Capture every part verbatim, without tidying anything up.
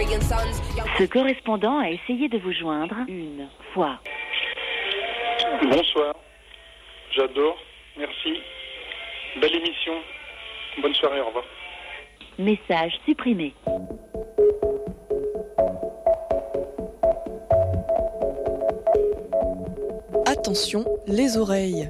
Ce correspondant a essayé de vous joindre une fois. Bonsoir. J'adore. Merci. Belle émission. Bonne soirée. Au revoir. Message supprimé. Attention, les oreilles.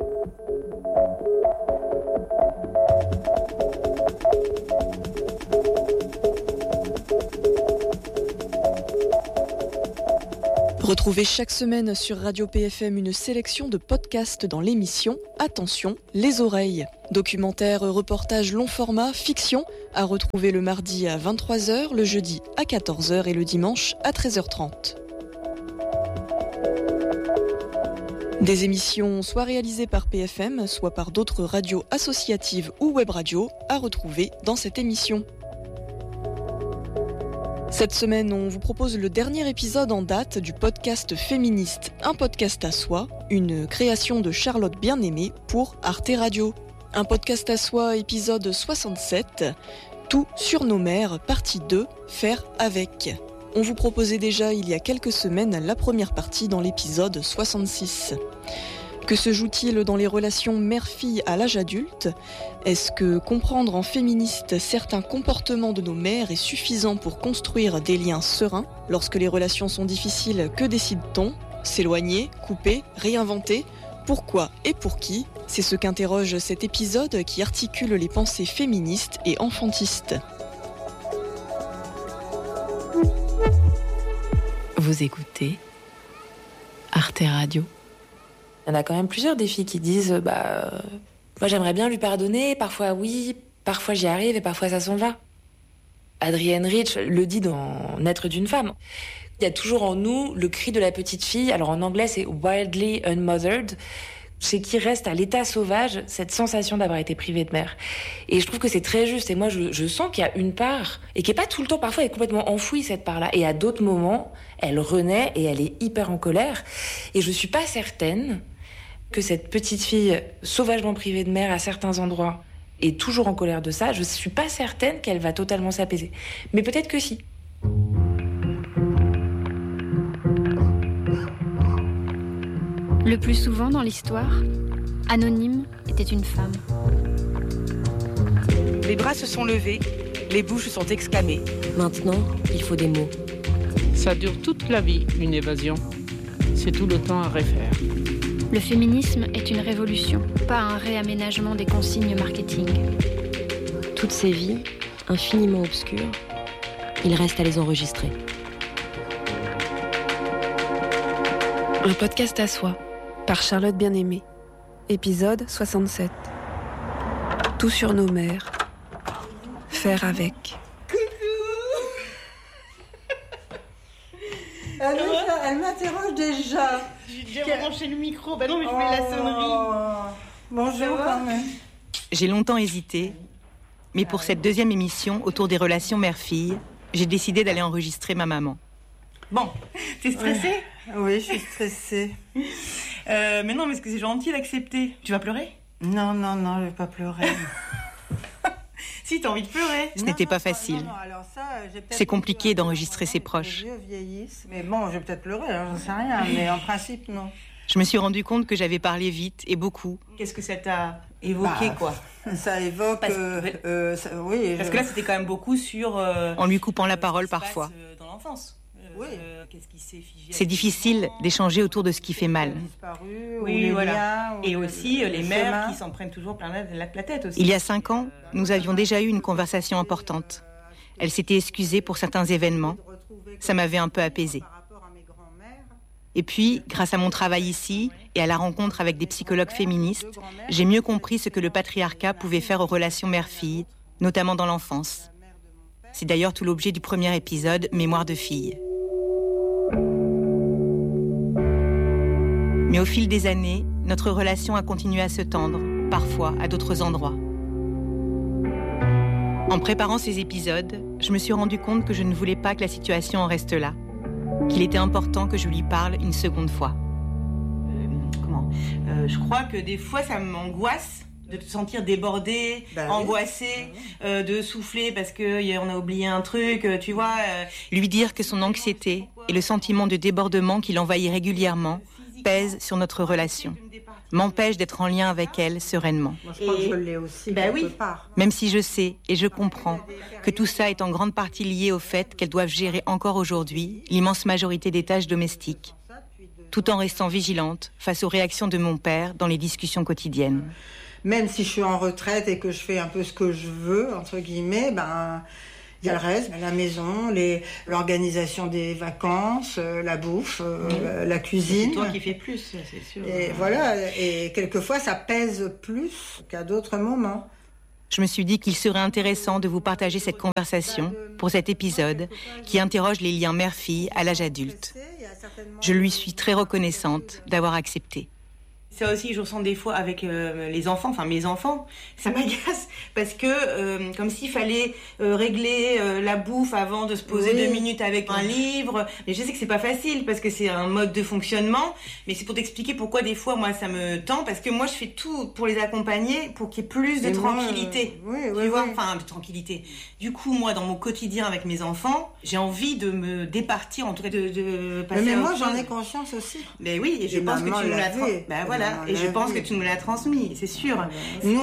Retrouvez chaque semaine sur Radio P F M une sélection de podcasts dans l'émission Attention, les oreilles. Documentaires, reportages long format, fiction, à retrouver le mardi à vingt-trois heures, le jeudi à quatorze heures et le dimanche à treize heures trente. Des émissions soit réalisées par P F M, soit par d'autres radios associatives ou web radios, à retrouver dans cette émission. Cette semaine, on vous propose le dernier épisode en date du podcast féministe Un podcast à soi, une création de Charlotte Bien-Aimée pour Arte Radio. Un podcast à soi, épisode soixante-sept, Tout sur nos mères, partie deux, Faire avec. On vous proposait déjà il y a quelques semaines la première partie dans l'épisode soixante-six. Que se joue-t-il dans les relations mère-fille à l'âge adulte ? Est-ce que comprendre en féministe certains comportements de nos mères est suffisant pour construire des liens sereins ? Lorsque les relations sont difficiles, que décide-t-on ? S'éloigner, couper, réinventer ? Pourquoi et pour qui ? C'est ce qu'interroge cet épisode qui articule les pensées féministes et enfantistes. Vous écoutez Arte Radio. Il y en a quand même plusieurs des filles qui disent bah, euh, moi j'aimerais bien lui pardonner, parfois oui, parfois j'y arrive et parfois ça s'en va. Adrienne Rich le dit dans Naître d'une femme. Il y a toujours en nous le cri de la petite fille, alors en anglais c'est wildly unmothered, c'est qui reste à l'état sauvage cette sensation d'avoir été privée de mère. Et je trouve que c'est très juste, et moi je, je sens qu'il y a une part, et qui est pas tout le temps, parfois elle est complètement enfouie cette part-là, et à d'autres moments, elle renaît et elle est hyper en colère, et je suis pas certaine que cette petite fille sauvagement privée de mère à certains endroits est toujours en colère de ça, je suis pas certaine qu'elle va totalement s'apaiser. Mais peut-être que si. Le plus souvent dans l'histoire, Anonyme était une femme. Les bras se sont levés, les bouches sont exclamées. Maintenant, il faut des mots. Ça dure toute la vie, une évasion. C'est tout le temps à refaire. Le féminisme est une révolution, pas un réaménagement des consignes marketing. Toutes ces vies, infiniment obscures, il reste à les enregistrer. Un podcast à soi, par Charlotte Bien-Aimée. Épisode soixante-sept. Tout sur nos mères. Faire avec. Elle, elle m'interroge déjà. J'ai déjà branché le micro. Bah non, mais je voulais la sonnerie. Bonjour quand même. J'ai longtemps hésité, mais pour cette deuxième émission autour des relations mère-fille, j'ai décidé d'aller enregistrer ma maman. Bon, t'es stressée ? Oui, je suis stressée. euh, mais non, mais est-ce que c'est gentil d'accepter ? Tu vas pleurer ? Non, non, non, je vais pas pleurer. Si, t'as envie de pleurer. Ce n'était pas facile. Non, non, alors ça, c'est compliqué d'enregistrer ses proches. Les vieux vieillissent. Mais bon, je vais peut-être pleurer, hein, j'en sais rien, mais en principe, non. Je me suis rendu compte que j'avais parlé vite et beaucoup. Qu'est-ce que ça t'a évoqué, bah, quoi ? Ça évoque... Parce que, euh, euh, ça, oui, parce je... que là, c'était quand même beaucoup sur... Euh, en lui coupant la parole parfois. Euh, dans l'enfance. Oui. Euh, qu'est-ce qui s'est figé C'est difficile d'échanger autour de ce qui fait mal. Disparu, oui, ou voilà. Liens, et ou aussi le, les le mères chemin. Qui s'en prennent toujours plein la, la, la tête aussi. Il y a cinq ans, nous avions déjà eu une conversation importante. Elle s'était excusée pour certains événements. Ça m'avait un peu apaisée. Et puis, grâce à mon travail ici et à la rencontre avec des psychologues féministes, j'ai mieux compris ce que le patriarcat pouvait faire aux relations mère-fille, notamment dans l'enfance. C'est d'ailleurs tout l'objet du premier épisode, Mémoire de fille. Mais au fil des années, notre relation a continué à se tendre, parfois à d'autres endroits. En préparant ces épisodes, je me suis rendu compte que je ne voulais pas que la situation en reste là, qu'il était important que je lui parle une seconde fois. Euh, comment euh, Je crois que des fois, ça m'angoisse De te sentir débordé, bah angoissé, oui. euh, de souffler parce qu'on a oublié un truc, tu vois. Euh... Lui dire que son anxiété et le sentiment de débordement qui l'envahit régulièrement pèsent sur notre relation, m'empêchent d'être en lien avec elle sereinement. Moi, je crois et... que je l'ai aussi bah quelque oui. part. Même si je sais et je comprends que tout ça est en grande partie lié au fait qu'elles doivent gérer encore aujourd'hui l'immense majorité des tâches domestiques, tout en restant vigilantes face aux réactions de mon père dans les discussions quotidiennes. Même si je suis en retraite et que je fais un peu ce que je veux, entre guillemets, ben, il y a le reste, la maison, les, l'organisation des vacances, euh, la bouffe, euh, mmh. la cuisine. C'est toi qui fais plus, c'est sûr. Et voilà, et quelquefois ça pèse plus qu'à d'autres moments. Je me suis dit qu'il serait intéressant de vous partager cette conversation pour cet épisode qui interroge les liens mère-fille à l'âge adulte. Je lui suis très reconnaissante d'avoir accepté. Ça aussi, je ressens des fois avec euh, les enfants, enfin mes enfants, ça m'agace parce que euh, comme s'il fallait euh, régler euh, la bouffe avant de se poser oui. deux minutes avec un livre. Mais je sais que c'est pas facile parce que c'est un mode de fonctionnement. Mais c'est pour t'expliquer pourquoi des fois moi ça me tend, parce que moi je fais tout pour les accompagner pour qu'il y ait plus de Et tranquillité. Moi, euh, oui, tu oui, vois, oui. enfin de tranquillité. Du coup moi dans mon quotidien avec mes enfants, j'ai envie de me départir, en tout cas de, de passer. Mais, mais moi autre j'en chose. ai conscience aussi. Mais oui, et je et pense que tu nous l'as transmis. Ben voilà. Et je pense que tu nous l'as transmis, c'est sûr. Nous,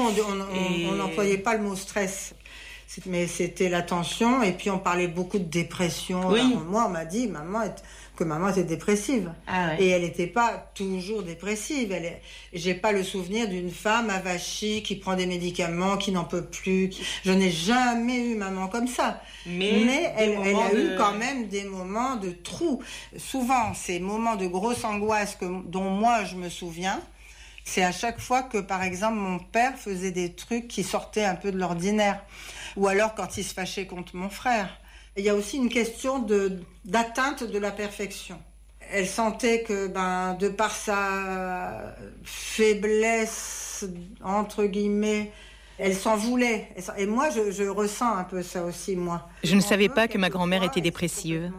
on n'employait pas le mot stress, mais c'était la tension. Et puis on parlait beaucoup de dépression. Oui. Alors, moi, on m'a dit maman, que maman était dépressive. Ah ouais. Et elle n'était pas toujours dépressive. Elle est... J'ai pas le souvenir d'une femme avachie qui prend des médicaments, qui n'en peut plus. Qui... Je n'ai jamais eu maman comme ça. Mais, mais elle, elle a de... eu quand même des moments de trou. Souvent, ces moments de grosse angoisse que, dont moi je me souviens, c'est à chaque fois que, par exemple, mon père faisait des trucs qui sortaient un peu de l'ordinaire. Ou alors quand il se fâchait contre mon frère. Il y a aussi une question de, d'atteinte de la perfection. Elle sentait que, ben, de par sa faiblesse, entre guillemets, elle s'en voulait. Et moi, je, je ressens un peu ça aussi, moi. Je ne savais pas que ma grand-mère était dépressive.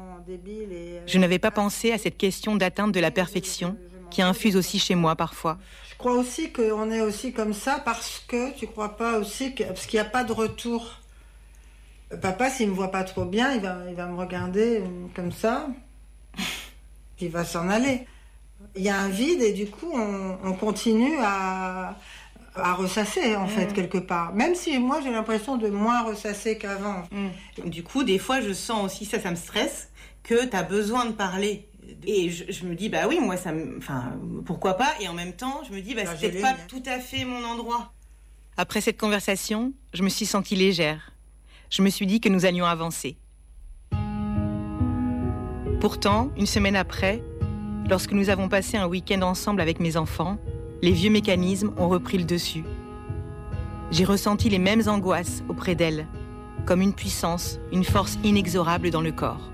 Je n'avais pas pensé à cette question d'atteinte de la perfection qui infuse aussi chez moi parfois. Je crois aussi qu'on est aussi comme ça parce que, tu crois pas aussi, que, parce qu'il n'y a pas de retour. Papa, s'il me voit pas trop bien, il va, il va me regarder comme ça, puis il va s'en aller. Il y a un vide et du coup, on, on continue à, à ressasser, en mmh. fait, quelque part. Même si moi, j'ai l'impression de moins ressasser qu'avant. Mmh. Du coup, des fois, je sens aussi, ça, ça me stresse, que tu as besoin de parler. Et je, je me dis, bah oui, moi, ça me... Enfin, pourquoi pas ? Et en même temps, je me dis, bah, bah, c'est peut-être pas tout à fait mon endroit. Après cette conversation, je me suis sentie légère. Je me suis dit que nous allions avancer. Pourtant, une semaine après, lorsque nous avons passé un week-end ensemble avec mes enfants, les vieux mécanismes ont repris le dessus. J'ai ressenti les mêmes angoisses auprès d'elle, comme une puissance, une force inexorable dans le corps.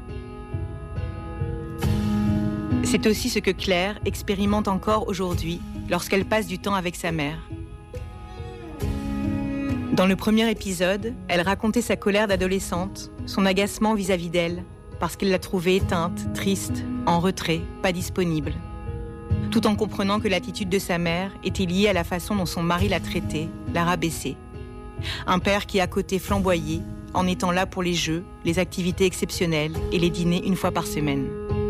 C'est aussi ce que Claire expérimente encore aujourd'hui lorsqu'elle passe du temps avec sa mère. Dans le premier épisode, elle racontait sa colère d'adolescente, son agacement vis-à-vis d'elle, parce qu'elle l'a trouvée éteinte, triste, en retrait, pas disponible. Tout en comprenant que l'attitude de sa mère était liée à la façon dont son mari l'a traitée, l'a rabaissée. Un père qui à côté flamboyait, en étant là pour les jeux, les activités exceptionnelles et les dîners une fois par semaine.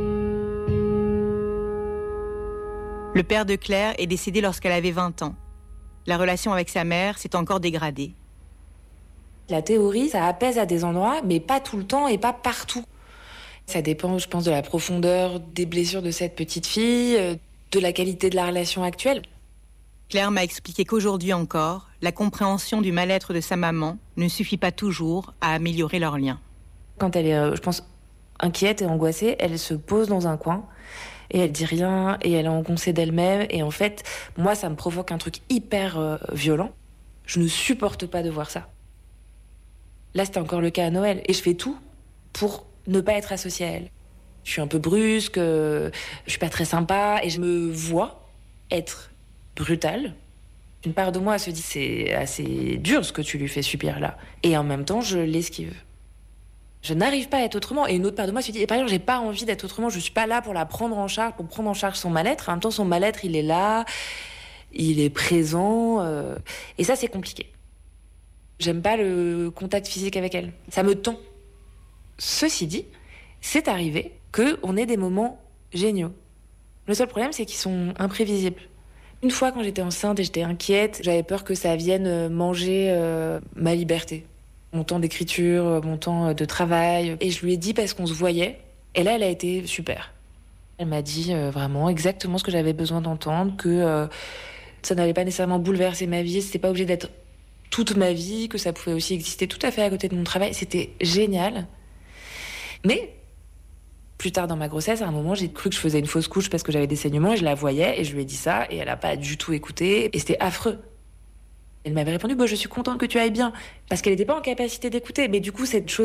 Le père de Claire est décédé lorsqu'elle avait vingt ans. La relation avec sa mère s'est encore dégradée. La théorie, ça apaise à des endroits, mais pas tout le temps et pas partout. Ça dépend, je pense, de la profondeur des blessures de cette petite fille, de la qualité de la relation actuelle. Claire m'a expliqué qu'aujourd'hui encore, la compréhension du mal-être de sa maman ne suffit pas toujours à améliorer leur lien. Quand elle est, je pense, inquiète et angoissée, elle se pose dans un coin et elle dit rien et elle est engoncée d'elle-même. Et en fait, moi, ça me provoque un truc hyper euh, violent. Je ne supporte pas de voir ça. Là, c'était encore le cas à Noël. Et je fais tout pour ne pas être associée à elle. Je suis un peu brusque, euh, je suis pas très sympa et je me vois être brutale. Une part de moi se dit c'est assez dur ce que tu lui fais subir là. Et en même temps, je l'esquive. Je n'arrive pas à être autrement. Et une autre part de moi se dit, et par exemple, j'ai pas envie d'être autrement. Je suis pas là pour la prendre en charge, pour prendre en charge son mal-être. En même temps, son mal-être, il est là. il est présent, euh, et ça c'est compliqué. J'aime pas le contact physique avec elle, ça me tend. Ceci dit, c'est arrivé qu'on ait des moments géniaux. Le seul problème, c'est qu'ils sont imprévisibles. Une fois, quand j'étais enceinte et j'étais inquiète, j'avais peur que ça vienne manger euh, ma liberté. Mon temps d'écriture, mon temps de travail. Et je lui ai dit parce qu'on se voyait. Et là, elle a été super. Elle m'a dit euh, vraiment exactement ce que j'avais besoin d'entendre, que euh, ça n'allait pas nécessairement bouleverser ma vie, c'était pas obligé d'être toute ma vie, que ça pouvait aussi exister tout à fait à côté de mon travail. C'était génial. Mais plus tard dans ma grossesse, à un moment, j'ai cru que je faisais une fausse couche parce que j'avais des saignements et je la voyais et je lui ai dit ça et elle a pas du tout écouté et c'était affreux. Elle m'avait répondu bah, « je suis contente que tu ailles bien » parce qu'elle n'était pas en capacité d'écouter. Mais du coup, cette chose